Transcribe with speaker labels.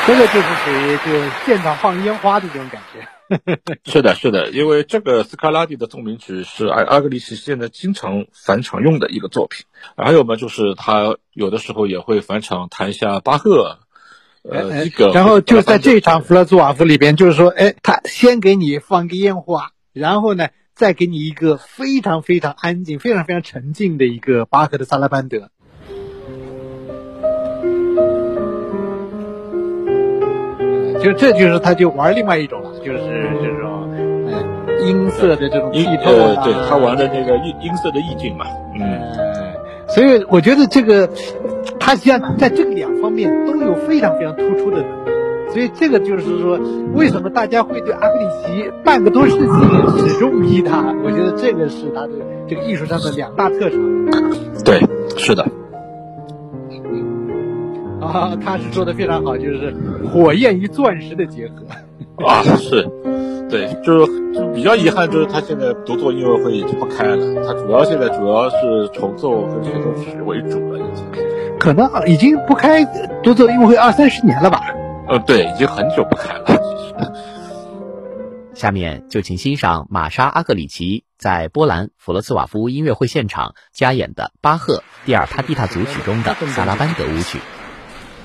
Speaker 1: 这个就是属于就现场放烟花的这种感觉。
Speaker 2: 是的，是的，因为这个斯卡拉蒂的奏鸣曲是阿格里奇现在经常返场用的一个作品。还有嘛，就是他有的时候也会返场弹一下巴赫。
Speaker 1: 然后就在这场弗勒兹瓦夫里边，就是说，他先给你放个烟花，然后呢，再给你一个非常非常安静、非常非常沉静的一个巴赫的萨拉班德。这就是他就玩另外一种了，就是这种音色的这种剔透啊，
Speaker 2: 对，他玩的那个音色的意境嘛。
Speaker 1: 所以我觉得这个他实际上在这个两方面都有非常非常突出的能力，所以这个就是说为什么大家会对阿格里奇半个多世纪始终迷他，我觉得这个是他的这个艺术上的两大特长。
Speaker 2: 对，是的。
Speaker 1: 他是说的非常好，就是火焰与钻石的结合。
Speaker 2: 是，对，就比较遗憾，就是他现在独奏音乐会已经不开了，他现在主要是重奏和协奏曲为主了，已经。
Speaker 1: 可能已经不开独奏音乐会20-30年了吧？
Speaker 2: 对，已经很久不开了，其实。
Speaker 3: 下面就请欣赏玛莎·阿格里奇在波兰弗罗茨瓦夫音乐会现场加演的巴赫第二帕蒂塔组曲中的萨拉班德舞曲。